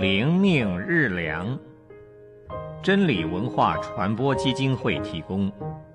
灵命日粮，真理文化传播基金会提供。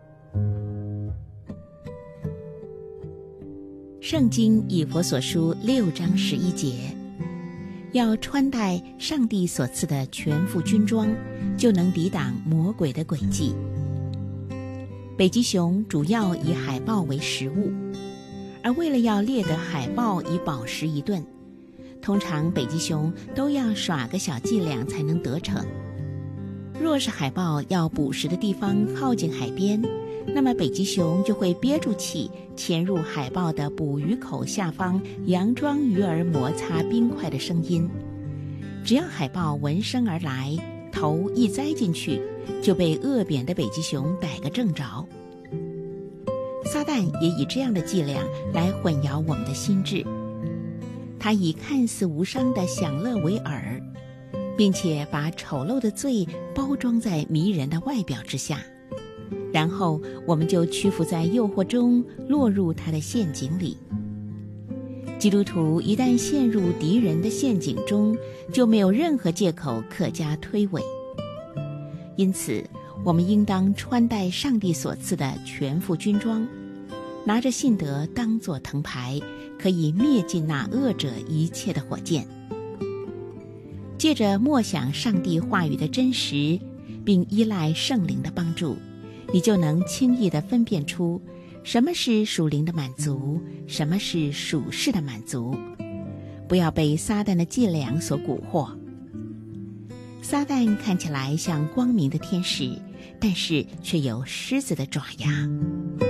圣经以弗所书6章11节，要穿戴上帝所赐的全副军装，就能抵挡魔鬼的诡计。北极熊主要以海豹为食物，而为了要猎得海豹以饱食一顿，通常北极熊都要耍个小伎俩才能得逞。若是海豹要捕食的地方靠近海边，那么北极熊就会憋住气，潜入海豹的捕鱼口下方，佯装鱼儿摩擦冰块的声音。只要海豹闻声而来，头一栽进去，就被饿扁的北极熊逮个正着。撒旦也以这样的伎俩来混淆我们的心智，他以看似无伤的享乐为饵，并且把丑陋的罪包装在迷人的外表之下，然后我们就屈服在诱惑中，落入他的陷阱里。基督徒一旦陷入敌人的陷阱中，就没有任何借口可加推诿。因此我们应当穿戴上帝所赐的全副军装，拿着信德当作藤牌，可以灭尽那恶者一切的火箭。借着默想上帝话语的真实，并依赖圣灵的帮助，你就能轻易地分辨出什么是属灵的满足，什么是属世的满足。不要被撒旦的伎俩所蛊惑。撒旦看起来像光明的天使，但是却有狮子的爪牙。